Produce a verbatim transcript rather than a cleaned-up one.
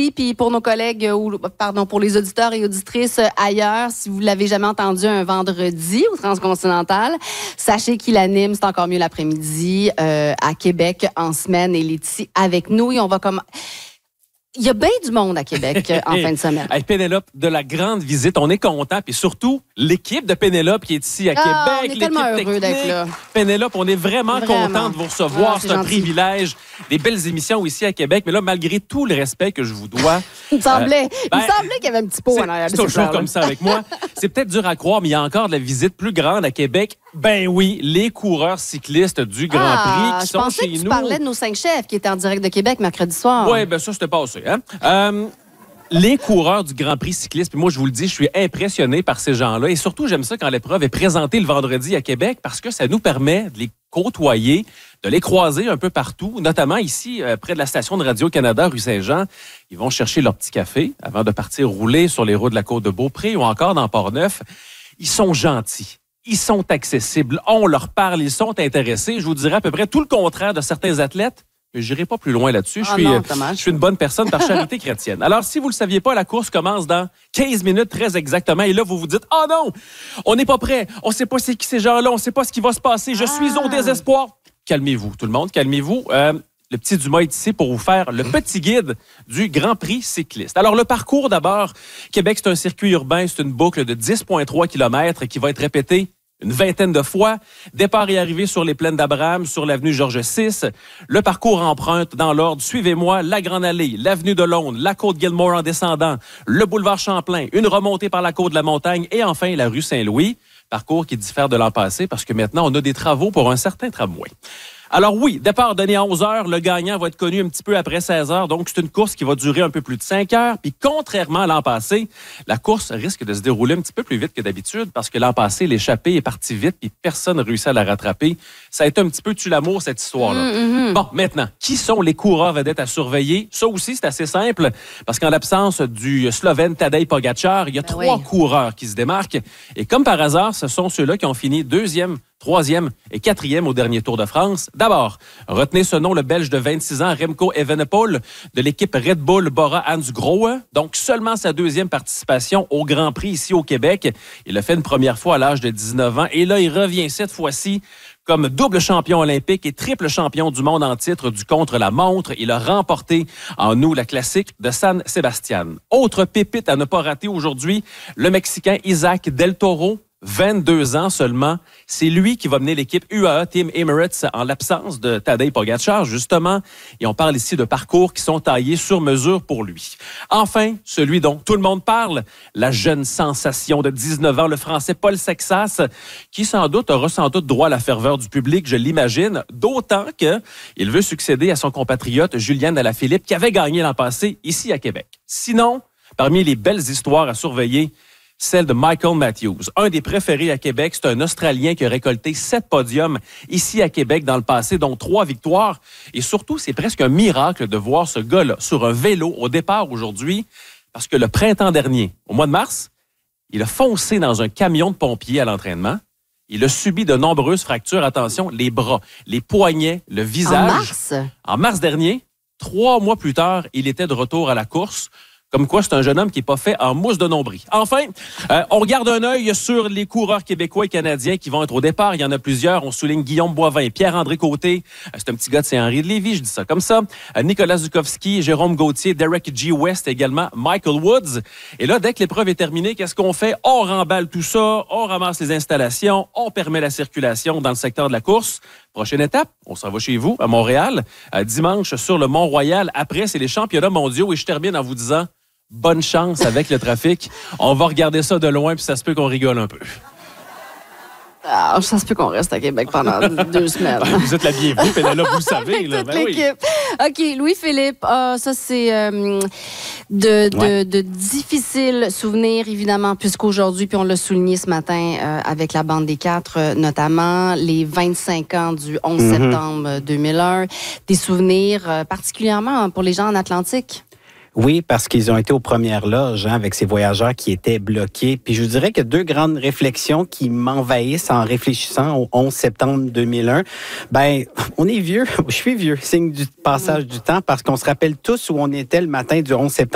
ici, puis pour nos collègues, ou pardon, pour les auditeurs et auditrices ailleurs, si vous l'avez jamais entendu un vendredi au Transcontinental, sachez qu'il anime, c'est encore mieux l'après-midi, euh, à Québec en semaine. Et il est ici avec nous et on va comme... Il y a bien du monde à Québec en fin de semaine. Hey, Pénélope, de la grande visite, on est content. Puis surtout, l'équipe de Pénélope qui est ici à ah, Québec. On est tellement heureux d'être là. Pénélope, on est vraiment, vraiment. content de vous recevoir. Ah, c'est, c'est un privilège. Des belles émissions ici à Québec. Mais là, malgré tout le respect que je vous dois... il me semblait, euh, ben, il semblait qu'il y avait un petit pot en arrière. C'est toujours comme ça avec moi. C'est peut-être dur à croire, mais il y a encore de la visite plus grande à Québec. Ben oui, les coureurs cyclistes du Grand ah, Prix qui sont chez que tu nous. Tu parlais de nos cinq chefs qui étaient en direct de Québec mercredi soir. Oui, bien ça, c'était passé. Hein? Euh, les coureurs du Grand Prix cycliste, puis moi, je vous le dis, je suis impressionné par ces gens-là. Et surtout, j'aime ça quand l'épreuve est présentée le vendredi à Québec parce que ça nous permet de les côtoyer, de les croiser un peu partout, notamment ici, euh, près de la station de Radio-Canada, rue Saint-Jean. Ils vont chercher leur petit café avant de partir rouler sur les routes de la Côte-de-Beaupré ou encore dans Port-Neuf. Ils sont gentils. Ils sont accessibles, on leur parle, ils sont intéressés. Je vous dirais à peu près tout le contraire de certains athlètes. Je n'irai pas plus loin là-dessus. Je, oh suis, non, je suis une bonne personne par charité chrétienne. Alors, si vous ne le saviez pas, la course commence dans quinze minutes très exactement. Et là, vous vous dites, « Oh non, on n'est pas prêt. On ne sait pas c'est qui ces gens-là. On ne sait pas ce qui va se passer. Je suis ah. au désespoir. » Calmez-vous, tout le monde, calmez-vous. Euh, le petit Dumas est ici pour vous faire le petit guide du Grand Prix cycliste. Alors, le parcours d'abord. Québec, c'est un circuit urbain. C'est une boucle de dix virgule trois kilomètres qui va être répétée une vingtaine de fois. Départ et arrivée sur les plaines d'Abraham, sur l'avenue Georges six. Le parcours emprunte dans l'ordre. Suivez-moi, la Grande Allée, l'avenue de Londres, la côte Gilmore en descendant, le boulevard Champlain, une remontée par la côte de la Montagne et enfin la rue Saint-Louis. Parcours qui diffère de l'an passé parce que maintenant, on a des travaux pour un certain tramway. Alors oui, départ donné à onze heures, le gagnant va être connu un petit peu après seize heures, donc c'est une course qui va durer un peu plus de cinq heures. Puis contrairement à l'an passé, la course risque de se dérouler un petit peu plus vite que d'habitude parce que l'an passé, l'échappée est partie vite puis personne n'a réussi à la rattraper. Ça a été un petit peu tue l'amour cette histoire-là. Mm-hmm. Bon, maintenant, qui sont les coureurs vedettes à surveiller? Ça aussi, c'est assez simple parce qu'en l'absence du Slovène Tadej Pogačar, il y a ben trois oui. coureurs qui se démarquent. Et comme par hasard, ce sont ceux-là qui ont fini deuxième, troisième et quatrième au dernier Tour de France. D'abord, retenez ce nom, le Belge de vingt-six ans, Remco Evenepoel, de l'équipe Red Bull Bora-Hansgrohe. Donc, seulement sa deuxième participation au Grand Prix ici au Québec. Il l'a fait une première fois à l'âge de dix-neuf ans. Et là, il revient cette fois-ci comme double champion olympique et triple champion du monde en titre du contre-la-montre. Il a remporté en août la classique de San Sebastián. Autre pépite à ne pas rater aujourd'hui, le Mexicain Isaac Del Toro, vingt-deux ans seulement. C'est lui qui va mener l'équipe U A E Team Emirates en l'absence de Tadej Pogačar, justement. Et on parle ici de parcours qui sont taillés sur mesure pour lui. Enfin, celui dont tout le monde parle, la jeune sensation de dix-neuf ans, le Français Paul Sexas, qui sans doute aura sans doute droit à la ferveur du public, je l'imagine, d'autant qu'il veut succéder à son compatriote Julien Alaphilippe, qui avait gagné l'an passé ici à Québec. Sinon, parmi les belles histoires à surveiller, celle de Michael Matthews, un des préférés à Québec. C'est un Australien qui a récolté sept podiums ici à Québec dans le passé, dont trois victoires. Et surtout, c'est presque un miracle de voir ce gars-là sur un vélo au départ aujourd'hui, parce que le printemps dernier, au mois de mars, il a foncé dans un camion de pompiers à l'entraînement. Il a subi de nombreuses fractures. Attention, les bras, les poignets, le visage. En mars? En mars dernier, trois mois plus tard, il était de retour à la course. Comme quoi, c'est un jeune homme qui n'est pas fait en mousse de nombril. Enfin, euh, on regarde un œil sur les coureurs québécois et canadiens qui vont être au départ. Il y en a plusieurs. On souligne Guillaume Boivin, Pierre-André Côté. Euh, c'est un petit gars de Saint-Henri de Lévis, je dis ça comme ça. Euh, Nicolas Zukowski, Jérôme Gauthier, Derek G. West également, Michael Woods. Et là, dès que l'épreuve est terminée, qu'est-ce qu'on fait? On remballe tout ça, on ramasse les installations, on permet la circulation dans le secteur de la course. Prochaine étape, on s'en va chez vous, à Montréal, euh, dimanche sur le Mont-Royal. Après, c'est les championnats mondiaux. Et je termine en vous disant... bonne chance avec le trafic. On va regarder ça de loin, puis ça se peut qu'on rigole un peu. Ah, ça se peut qu'on reste à Québec pendant deux semaines. Vous êtes la bienvenue, Pénélope, vous savez. Avec là, toute ben l'équipe. Oui. OK, Louis-Philippe, ah, ça c'est euh, de, de, ouais. de difficiles souvenirs, évidemment, puisqu'aujourd'hui, puis on l'a souligné ce matin euh, avec la bande des quatre, euh, notamment les vingt-cinq ans du onze mm-hmm. septembre deux mille un. Des souvenirs euh, particulièrement pour les gens en Atlantique. Oui, parce qu'ils ont été aux premières loges hein, avec ces voyageurs qui étaient bloqués. Puis je vous dirais que deux grandes réflexions qui m'envahissent en réfléchissant au onze septembre deux mille un. Ben, on est vieux, je suis vieux, signe du passage du temps, parce qu'on se rappelle tous où on était le matin du onze septembre.